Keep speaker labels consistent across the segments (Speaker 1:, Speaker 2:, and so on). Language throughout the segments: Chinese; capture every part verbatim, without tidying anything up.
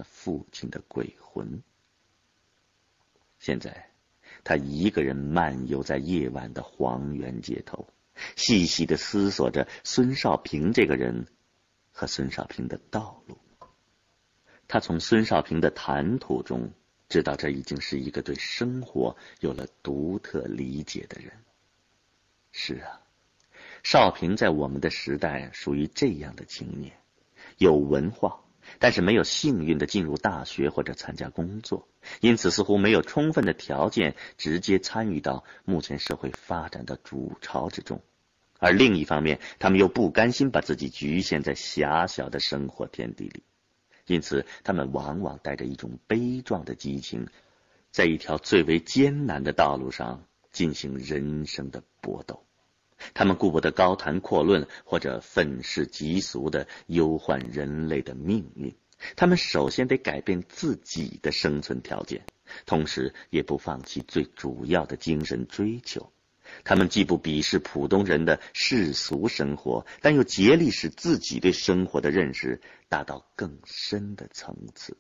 Speaker 1: 父亲的鬼魂。现在他一个人漫游在夜晚的黄原街头，细细地思索着孙少平这个人和孙少平的道路。他从孙少平的谈吐中知道，这已经是一个对生活有了独特理解的人。是啊，少平在我们的时代属于这样的青年，有文化，但是没有幸运地进入大学或者参加工作，因此似乎没有充分的条件直接参与到目前社会发展的主潮之中。而另一方面，他们又不甘心把自己局限在狭小的生活天地里，因此他们往往带着一种悲壮的激情，在一条最为艰难的道路上进行人生的搏斗。他们顾不得高谈阔论或者愤世嫉俗地忧患人类的命运，他们首先得改变自己的生存条件，同时也不放弃最主要的精神追求。他们既不鄙视普通人的世俗生活，但又竭力使自己对生活的认识达到更深的层次。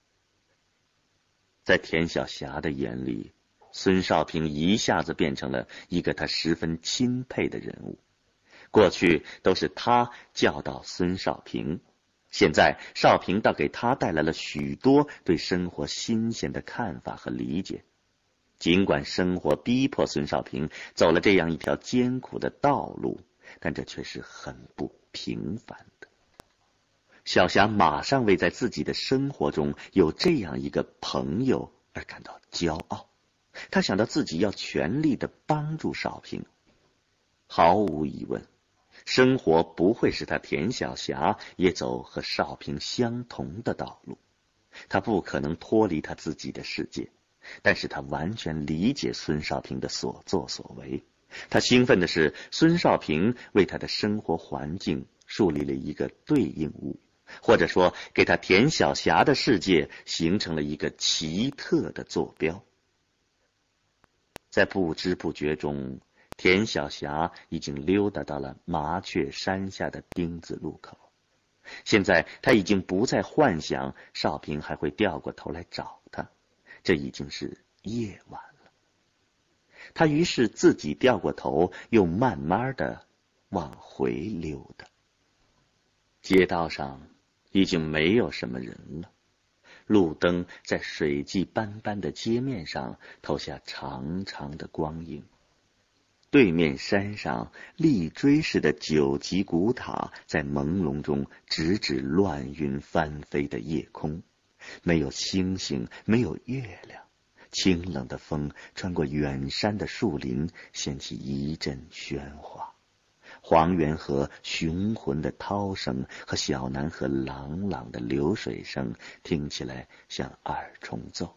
Speaker 1: 在田晓霞的眼里，孙少平一下子变成了一个他十分钦佩的人物。过去都是他教导孙少平，现在少平倒给他带来了许多对生活新鲜的看法和理解。尽管生活逼迫孙少平走了这样一条艰苦的道路，但这却是很不平凡的。小霞马上为在自己的生活中有这样一个朋友而感到骄傲，他想到自己要全力地帮助少平。毫无疑问，生活不会使他田晓霞也走和少平相同的道路，他不可能脱离他自己的世界，但是他完全理解孙少平的所作所为。他兴奋的是，孙少平为他的生活环境树立了一个对应物，或者说给他田晓霞的世界形成了一个奇特的坐标。在不知不觉中，田晓霞已经溜达到了麻雀山下的丁字路口。现在他已经不再幻想少平还会掉过头来找他，这已经是夜晚了。他于是自己掉过头，又慢慢的往回溜达。街道上已经没有什么人了，路灯在水迹斑斑的街面上投下长长的光影。对面山上立锥似的九级古塔在朦胧中直指乱云翻飞的夜空，没有星星，没有月亮，清冷的风穿过远山的树林，掀起一阵喧哗。黄源河雄浑的涛声和小南河朗朗的流水声听起来像二重奏。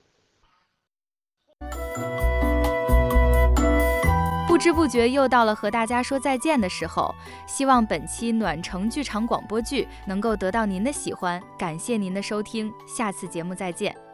Speaker 2: 不知不觉又到了和大家说再见的时候，希望本期暖城剧场广播剧能够得到您的喜欢，感谢您的收听，下次节目再见。